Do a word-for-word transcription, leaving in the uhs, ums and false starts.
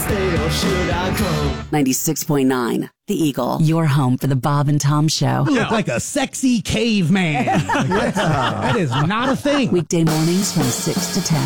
stay or should I go? ninety-six point nine, The Eagle, your home for the Bob and Tom Show. You look like a sexy caveman. That is not a thing. Weekday mornings from six to ten.